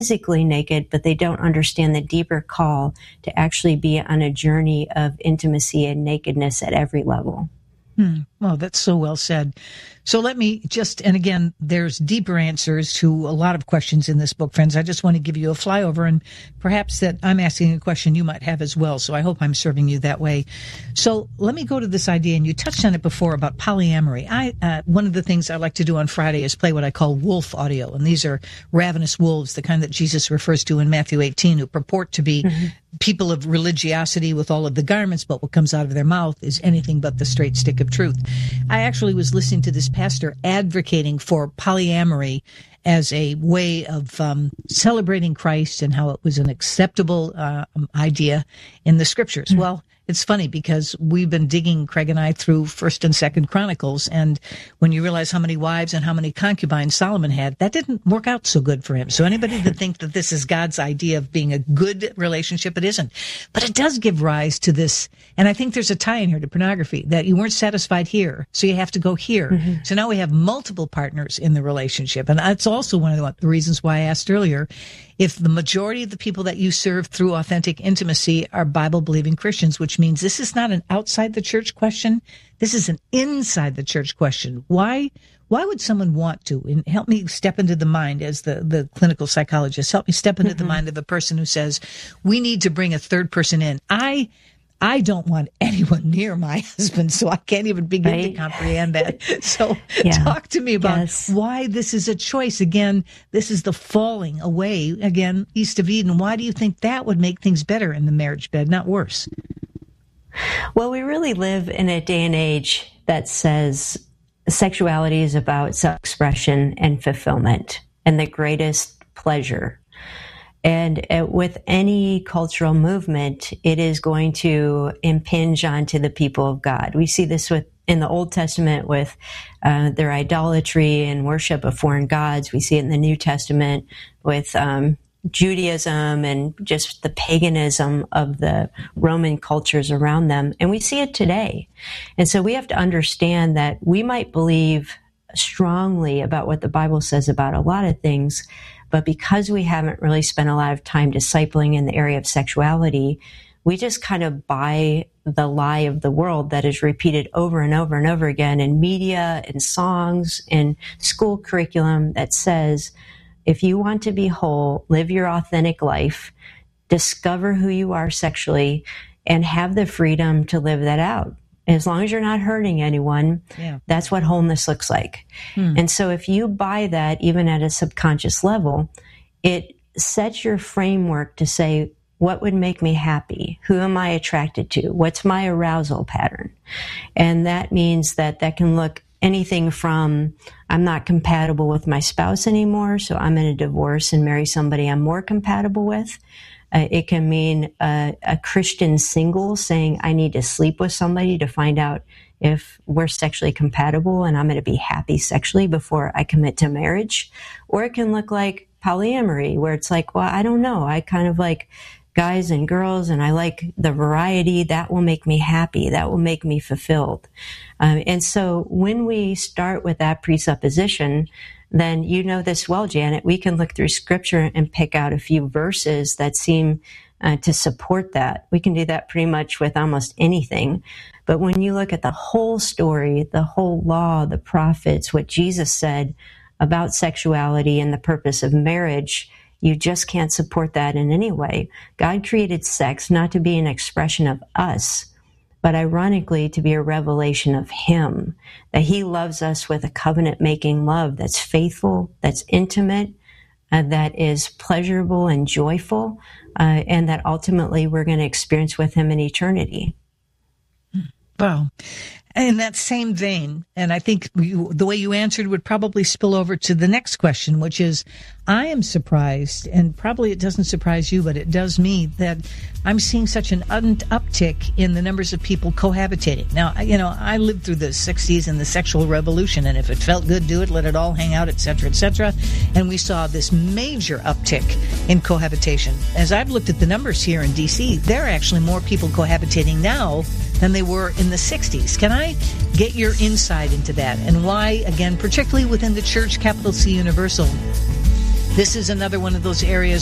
physically naked, but they don't understand the deeper call to actually be on a journey of intimacy and nakedness at every level. Well, that's so well said. So let me and again, there's deeper answers to a lot of questions in this book, friends. I just want to give you a flyover, and perhaps that I'm asking a question you might have as well. So I hope I'm serving you that way. So let me go to this idea, and you touched on it before about polyamory. One of the things I like to do on Friday is play what I call wolf audio. And these are ravenous wolves, the kind that Jesus refers to in Matthew 18, who purport to be people of religiosity with all of the garments, but what comes out of their mouth is anything but the straight stick of truth. I actually was listening to this pastor advocating for polyamory as a way of celebrating Christ and how it was an acceptable idea in the scriptures. Well, it's funny because we've been digging, Craig and I, through 1st and 2nd Chronicles, and when you realize how many wives and how many concubines Solomon had, that didn't work out so good for him. So anybody that thinks that this is God's idea of being a good relationship, it isn't. But it does give rise to this, and I think there's a tie in here to pornography, that you weren't satisfied here, so you have to go here. So now we have multiple partners in the relationship, and that's also one of the reasons why I asked earlier, if the majority of the people that you serve through authentic intimacy are Bible-believing Christians, which means this is not an outside the church question. This is an inside the church question. Why would someone want to? And help me step into the mind as the clinical psychologist. Help me step into the mind of a person who says, we need to bring a third person in. I don't want anyone near my husband, so I can't even begin to comprehend that. So talk to me about why this is a choice. Again, this is the falling away, again, east of Eden. Why do you think that would make things better in the marriage bed, not worse? Well, we really live in a day and age that says sexuality is about self-expression and fulfillment and the greatest pleasure. And with any cultural movement, it is going to impinge onto the people of God. We see this in the Old Testament with their idolatry and worship of foreign gods. We see it in the New Testament with Judaism and just the paganism of the Roman cultures around them. And we see it today. And so we have to understand that we might believe strongly about what the Bible says about a lot of things, but because we haven't really spent a lot of time discipling in the area of sexuality, we just kind of buy the lie of the world that is repeated over and over and over again in media, in songs, in school curriculum that says, if you want to be whole, live your authentic life, discover who you are sexually, and have the freedom to live that out. As long as you're not hurting anyone, that's what wholeness looks like. And so if you buy that, even at a subconscious level, it sets your framework to say, what would make me happy? Who am I attracted to? What's my arousal pattern? And that means that can look anything from, I'm not compatible with my spouse anymore, so I'm in a divorce and marry somebody I'm more compatible with. It can mean a Christian single saying, I need to sleep with somebody to find out if we're sexually compatible and I'm going to be happy sexually before I commit to marriage. Or it can look like polyamory, where it's like, well, I don't know. I kind of like guys and girls, and I like the variety. That will make me happy. That will make me fulfilled. And so when we start with that presupposition, then you know this well, Janet, we can look through scripture and pick out a few verses that seem to support that. We can do that pretty much with almost anything. But when you look at the whole story, the whole law, the prophets, what Jesus said about sexuality and the purpose of marriage, you just can't support that in any way. God created sex not to be an expression of us, but ironically to be a revelation of Him, that He loves us with a covenant-making love that's faithful, that's intimate, that is pleasurable and joyful, and that ultimately we're going to experience with Him in eternity. Wow. In that same vein, and I think the way you answered would probably spill over to the next question, which is, I am surprised, and probably it doesn't surprise you, but it does me, that I'm seeing such an uptick in the numbers of people cohabitating. Now, I lived through the 60s and the sexual revolution, and if it felt good, do it, let it all hang out, et cetera, et cetera. And we saw this major uptick in cohabitation. As I've looked at the numbers here in D.C., there are actually more people cohabitating now than they were in the 60s. Can I get your insight into that and why, again, particularly within the church, capital C Universal, This is another one of those areas